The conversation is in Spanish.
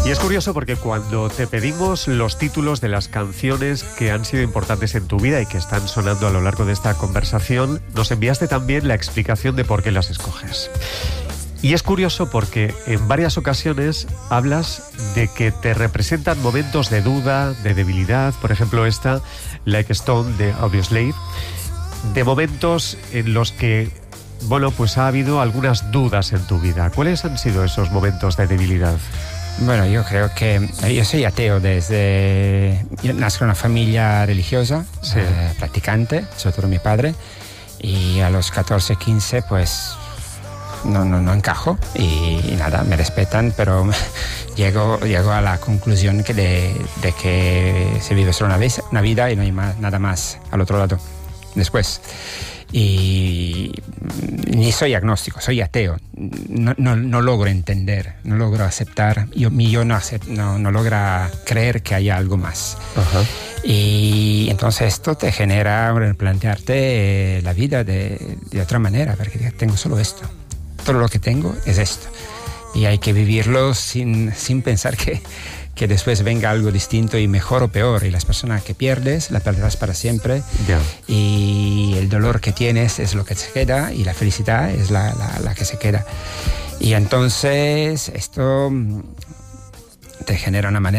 Y es curioso porque cuando te pedimos los títulos de las canciones que han sido importantes en tu vida y que están sonando a lo largo de esta conversación, nos enviaste también la explicación de por qué las escoges. Y es curioso porque en varias ocasiones hablas de que te representan momentos de duda, de debilidad, por ejemplo esta, Like a Stone de Audioslave, de momentos en los que, bueno, pues ha habido algunas dudas en tu vida. ¿Cuáles han sido esos momentos de debilidad? Bueno, yo creo que yo soy ateo yo nazco en una familia religiosa, sí. Practicante, sobre todo mi padre, y a los 14, 15 pues no encajo y nada, me respetan, pero llego a la conclusión de que se vive solo una vida y no hay nada más al otro lado después. Y ni soy agnóstico, soy ateo. No logro entender, no logro aceptar, no logra creer que haya algo más. Ajá. Y entonces esto te genera plantearte la vida de otra manera, porque tengo solo esto, todo lo que tengo es esto, y hay que vivirlo sin pensar que después venga algo distinto y mejor o peor, y las personas que pierdes, las perderás para siempre. Yeah. Y el dolor que tienes es lo que se queda, y la felicidad es la que se queda. Y entonces esto te genera una manera